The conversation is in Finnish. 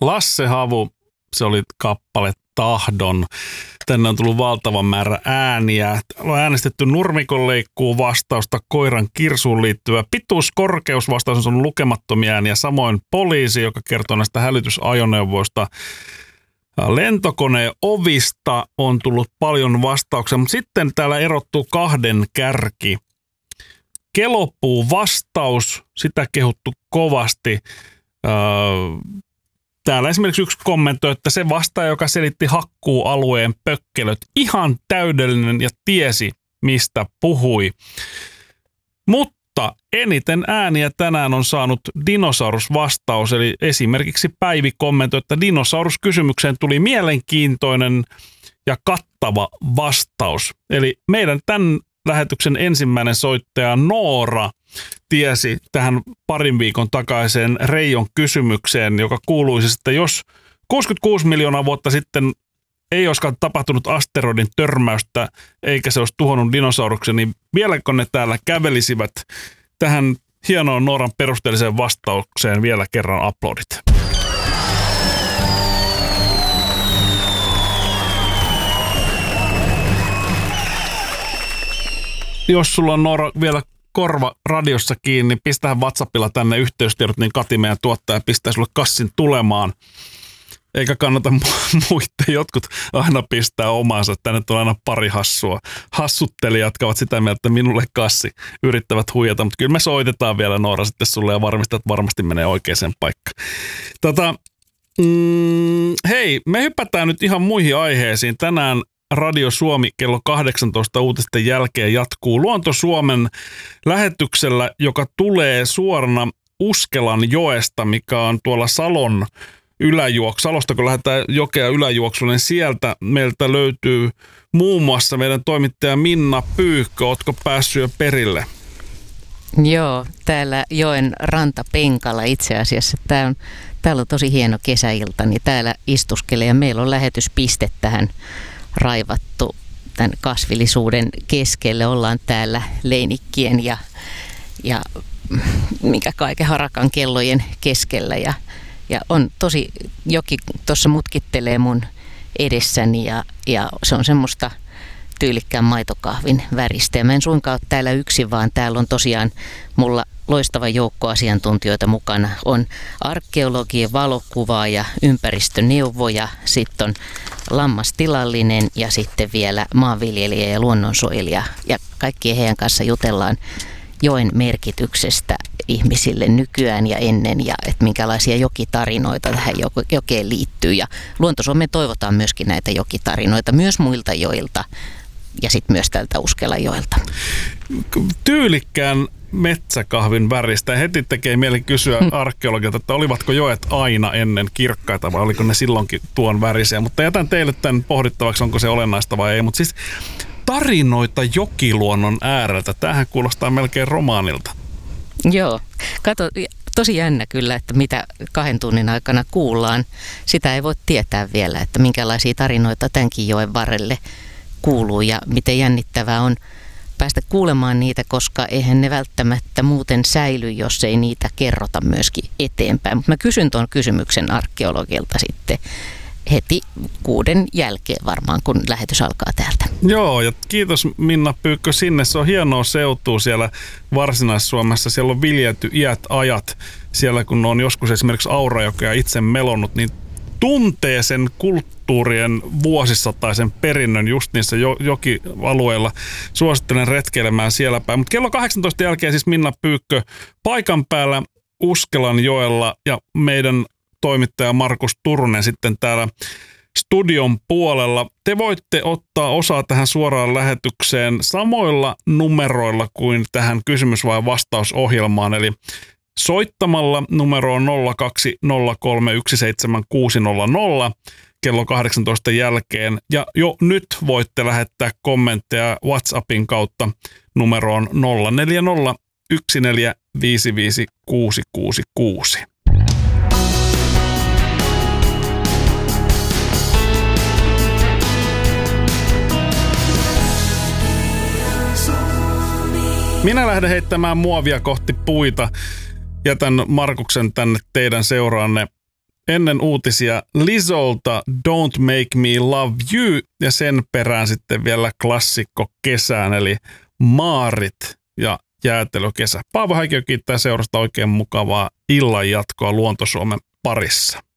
Lasse Havu, se oli kappale Tahdon. Tänne on tullut valtava määrä ääniä. On äänestetty nurmikon leikkuu vastausta, koiran kirsuun liittyvä pituus-korkeusvastaus on lukemattomia ääniä. Samoin poliisi, joka kertoo näistä hälytysajoneuvoista. Lentokoneen ovista on tullut paljon vastauksia, mutta sitten täällä erottuu kahden kärki. Kelopuu vastaus, sitä kehuttu kovasti. Täällä esimerkiksi yksi kommentoi, että se vastaaja, joka selitti hakkuualueen pökkelöt, ihan täydellinen ja tiesi, mistä puhui. Mutta eniten ääniä tänään on saanut dinosaurusvastaus, eli esimerkiksi Päivi kommentoi, että dinosauruskysymykseen tuli mielenkiintoinen ja kattava vastaus. Eli meidän tämän lähetyksen ensimmäinen soittaja Noora tiesi tähän parin viikon takaiseen Reijon kysymykseen, joka kuuluisi, että jos 66 miljoonaa vuotta sitten ei olisikaan tapahtunut asteroidin törmäystä, eikä se olisi tuhonnut dinosauruksen, niin vieläkö ne täällä kävelisivät? Tähän hienoon Nooran perusteelliseen vastaukseen vielä kerran aplodit. Jos sulla on, Noora, vielä korva radiossa kiinni, pistähän WhatsAppilla tänne yhteystiedot, niin Kati, meidän tuottaja, pistää sulle kassin tulemaan. Eikä kannata muiden, jotkut aina pistää omansa. Tänne tulee aina pari hassua. Hassuttelijat, jotka ovat sitä mieltä, että minulle kassi yrittävät huijata. Mutta kyllä me soitetaan vielä, Noora, sitten sulle ja varmistaa, että varmasti menee oikeaan paikkaan. Hei, me hypätään nyt ihan muihin aiheisiin. Tänään Radio Suomi kello 18 uutisten jälkeen jatkuu Luonto Suomen lähetyksellä, joka tulee suorana Uskelan joesta, mikä on tuolla Salon yläjuoksu. Salosta kun lähdetään jokea yläjuoksulle, niin sieltä meiltä löytyy muun muassa meidän toimittaja Minna Pyykkö. Ootko päässyt jo perille? Joo, täällä joen rantapenkalla itse asiassa. Täällä on tosi hieno kesäilta, niin täällä istuskelee ja meillä on lähetyspiste tähän raivattu tämän kasvillisuuden keskelle. Ollaan täällä leinikkien ja mikä kaiken harakan kellojen keskellä ja on tosi, joki tuossa mutkittelee mun edessäni ja se on semmoista tyylikkään maitokahvin väristä. Ja mä en suinkaan ole täällä yksin, vaan täällä on tosiaan mulla loistava joukko asiantuntijoita mukana. On arkeologia, valokuvaaja, ympäristöneuvoja, sitten on lammastilallinen ja sitten vielä maanviljelijä ja luonnonsuojelija. Ja kaikkien heidän kanssa jutellaan joen merkityksestä ihmisille nykyään ja ennen ja että minkälaisia jokitarinoita tähän jokeen liittyy. Ja Luonto Suomeen toivotaan myöskin näitä jokitarinoita myös muilta joilta ja sitten myös tältä Uskelajoelta. Tyylikkään metsäkahvin väristä. Heti tekee mieli kysyä arkeologilta, että olivatko joet aina ennen kirkkaita vai oliko ne silloinkin tuon värisiä. Mutta jätän teille tämän pohdittavaksi, onko se olennaista vai ei. Mutta siis tarinoita jokiluonnon ääreltä. Tämähän kuulostaa melkein romaanilta. Joo. Kato, tosi jännä kyllä, että mitä 2 tunnin aikana kuullaan. Sitä ei voi tietää vielä, että minkälaisia tarinoita tämänkin joen varrelle kuuluu ja miten jännittävää on päästä kuulemaan niitä, koska eihän ne välttämättä muuten säily, jos ei niitä kerrota myöskin eteenpäin. Mutta mä kysyn tuon kysymyksen arkeologilta sitten heti 6 jälkeen varmaan, kun lähetys alkaa täältä. Joo, ja kiitos Minna Pyykkö sinne. Se on hienoa seutua siellä Varsinais-Suomessa. Siellä on viljelty iät ajat. Siellä kun on joskus esimerkiksi Aurajokea itse melonnut, niin tuntee sen kulttuurien vuosisataisen perinnön just niissä jokialueilla. Suosittelen retkeilemään siellä päin. Mutta kello 18 jälkeen siis Minna Pyykkö paikan päällä Uskelanjoella ja meidän toimittaja Markus Turunen sitten täällä studion puolella. Te voitte ottaa osaa tähän suoraan lähetykseen samoilla numeroilla kuin tähän kysymys- vai vastausohjelmaan. Eli soittamalla numeroon 0203176600 kello 18 jälkeen. Ja jo nyt voitte lähettää kommentteja WhatsAppin kautta numeroon 040 1455666. Minä lähden heittämään muovia kohti puita. Jätän Markuksen tänne teidän seuraanne. ennen uutisia Lizolta Don't Make Me Love You ja sen perään sitten vielä klassikko kesään eli Maarit ja jäätelökesä. Paavo Häikö kiittää seurasta oikein mukavaa illan jatkoa Luontosuomen parissa.